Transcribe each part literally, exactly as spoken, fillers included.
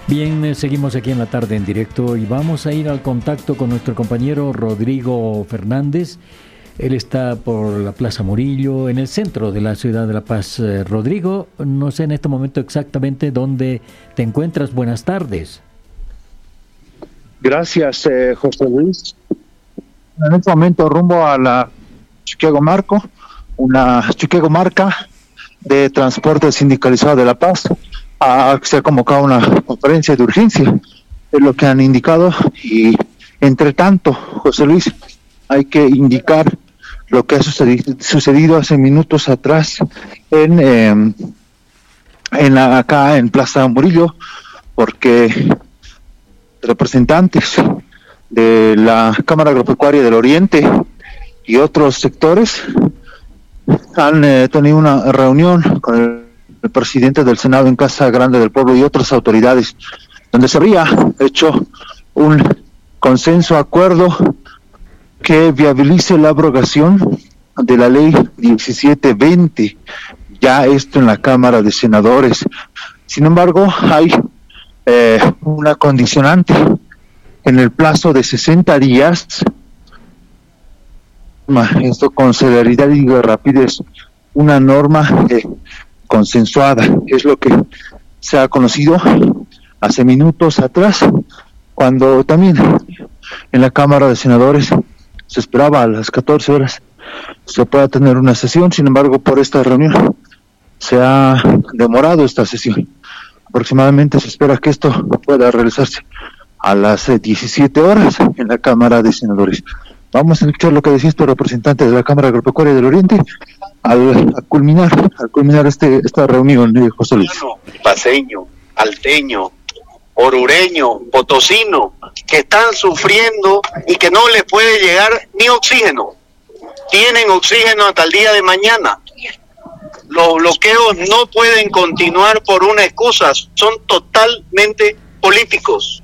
Bien, eh, seguimos aquí en la tarde en directo y vamos a ir al contacto con nuestro compañero Rodrigo Fernández. Él está por la Plaza Murillo, en el centro de la ciudad de La Paz. Eh, Rodrigo, no sé en este momento exactamente dónde te encuentras. Buenas tardes. Gracias, eh, José Luis. En este momento rumbo a la Chicago Marco, una Chicago Marca de Transporte Sindicalizado de La Paz. Ah, se ha convocado una conferencia de urgencia, es lo que han indicado, y entre tanto, José Luis, hay que indicar lo que ha sucedido, sucedido hace minutos atrás en, eh, en la, acá en Plaza Murillo, porque representantes de la Cámara Agropecuaria del Oriente y otros sectores han eh, tenido una reunión con el, el presidente del Senado en Casa Grande del Pueblo y otras autoridades, donde se habría hecho un consenso, acuerdo que viabilice la abrogación de la ley diecisiete veinte, ya esto en la Cámara de Senadores. Sin embargo, hay eh, una condicionante en el plazo de sesenta días, esto con celeridad y rapidez, una norma eh, consensuada, es lo que se ha conocido hace minutos atrás, cuando también en la Cámara de Senadores se esperaba a las catorce horas se pueda tener una sesión. Sin embargo, por esta reunión se ha demorado esta sesión. Aproximadamente se espera que esto pueda realizarse a las diecisiete horas en la Cámara de Senadores. Vamos a escuchar lo que decía este representante de la Cámara Agropecuaria del Oriente al a culminar al culminar este esta reunión de José Luis. Paceño, alteño, orureño, potosino, que están sufriendo y que no les puede llegar ni oxígeno. Tienen oxígeno hasta el día de mañana. Los bloqueos no pueden continuar por una excusa, son totalmente políticos.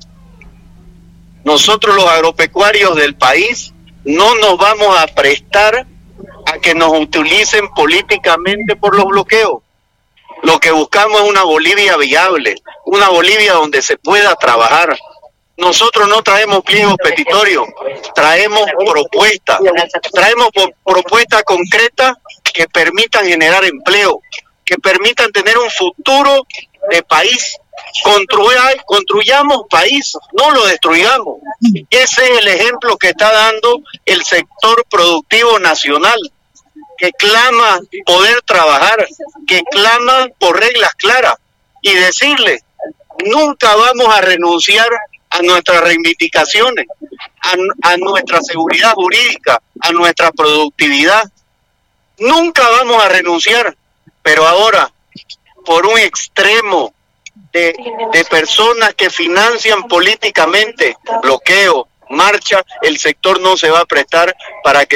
Nosotros los agropecuarios del país no nos vamos a prestar a que nos utilicen políticamente por los bloqueos. Lo que buscamos es una Bolivia viable, una Bolivia donde se pueda trabajar. Nosotros no traemos pliegos petitorios, traemos propuestas, traemos propuestas concretas que permitan generar empleo, que permitan tener un futuro de país. Construya, construyamos país, no lo destruyamos. Ese es el ejemplo que está dando el sector productivo nacional, que clama poder trabajar, que clama por reglas claras, y decirle, nunca vamos a renunciar a nuestras reivindicaciones, a, a nuestra seguridad jurídica, a nuestra productividad. Nunca vamos a renunciar, pero ahora, por un extremo de, de personas que financian políticamente bloqueo, marcha, el sector no se va a prestar para que